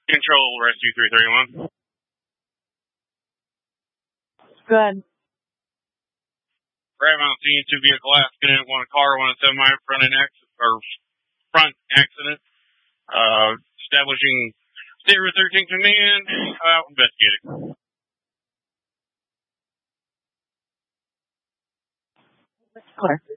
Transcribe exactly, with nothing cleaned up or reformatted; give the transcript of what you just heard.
Control Rescue three thirty-one. Good. Right on scene, two vehicle accident, one car, one semi front end accident, or front accident. Uh, establishing State Route thirteen command, out investigating. Clear.